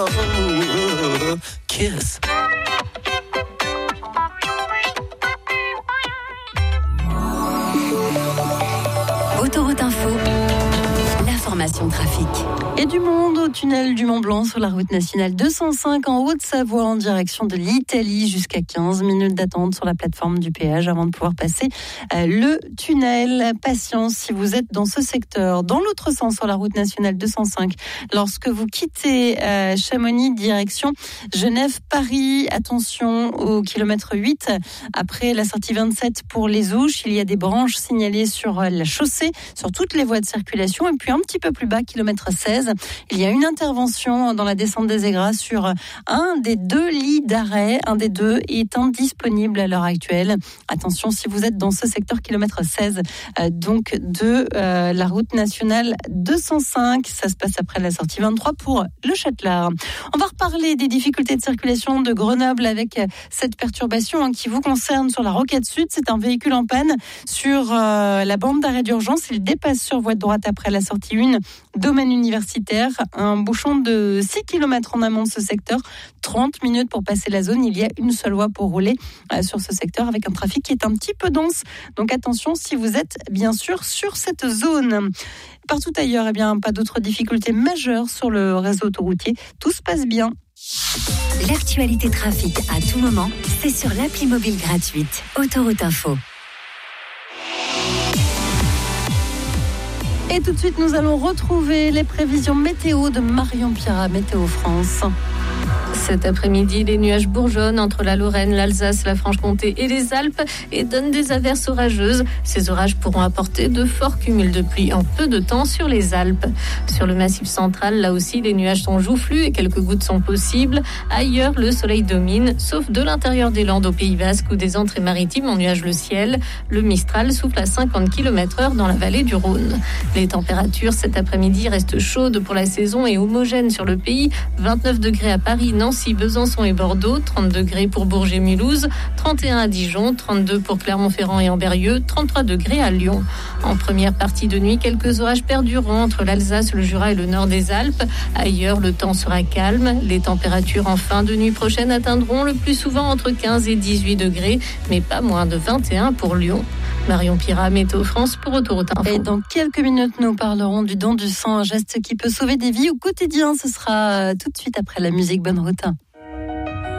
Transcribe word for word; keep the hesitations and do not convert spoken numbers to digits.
Kiss. Autoroute Info, l'information trafic. Et du monde au tunnel du Mont Blanc sur la route nationale deux cent cinq en Haute-Savoie en direction de l'Italie, jusqu'à quinze minutes d'attente sur la plateforme du péage avant de pouvoir passer le tunnel. Patience si vous êtes dans ce secteur. Dans l'autre sens sur la route nationale deux cent cinq, lorsque vous quittez Chamonix direction Genève-Paris, attention au kilomètre huit après la sortie vingt-sept pour les Ouches, il y a des branches signalées sur la chaussée, sur toutes les voies de circulation, et puis un petit peu plus bas, kilomètre seize, il y a une intervention dans la descente des Aigras sur un des deux lits d'arrêt. Un des deux est indisponible à l'heure actuelle. Attention si vous êtes dans ce secteur, kilomètre seize, euh, donc de euh, la route nationale deux cent cinq. Ça se passe après la sortie vingt-trois pour le Châtelard. On va reparler des difficultés de circulation de Grenoble avec cette perturbation hein, qui vous concerne sur la Rocade Sud. C'est un véhicule en panne sur euh, la bande d'arrêt d'urgence. Il dépasse sur voie de droite après la sortie un, domaine universitaire. Un bouchon de six kilomètres en amont de ce secteur, trente minutes pour passer la zone. Il y a une seule voie pour rouler euh, sur ce secteur avec un trafic qui est un petit peu dense. Donc attention si vous êtes bien sûr sur cette zone. Partout ailleurs, eh bien, pas d'autres difficultés majeures sur le réseau autoroutier. Tout se passe bien. L'actualité trafic à tout moment, c'est sur l'appli mobile gratuite Autoroute Info. Et tout de suite, nous allons retrouver les prévisions météo de Marion Pierrat, Météo France. Cet après-midi, les nuages bourgeonnent entre la Lorraine, l'Alsace, la Franche-Comté et les Alpes et donnent des averses orageuses. Ces orages pourront apporter de forts cumuls de pluie en peu de temps sur les Alpes. Sur le Massif central, là aussi, les nuages sont joufflus et quelques gouttes sont possibles. Ailleurs, le soleil domine, sauf de l'intérieur des Landes au Pays Basque où des entrées maritimes ennuagent le ciel. Le Mistral souffle à cinquante kilomètres heure dans la vallée du Rhône. Les températures cet après-midi restent chaudes pour la saison et homogènes sur le pays. vingt-neuf degrés à Paris, Nancy, Besançon et Bordeaux, trente degrés pour Bourges et Mulhouse, trente et un à Dijon, trente-deux pour Clermont-Ferrand et Ambérieu, trente-trois degrés à Lyon. En première partie de nuit, quelques orages perdureront entre l'Alsace, le Jura et le nord des Alpes. Ailleurs, le temps sera calme. Les températures en fin de nuit prochaine atteindront le plus souvent entre quinze et dix-huit degrés, mais pas moins de vingt et un pour Lyon. Marion Pierrat, Météo France pour Autoroute Info. Et dans quelques minutes, nous parlerons du don du sang, un geste qui peut sauver des vies au quotidien. Ce sera tout de suite après la musique. Bonne route.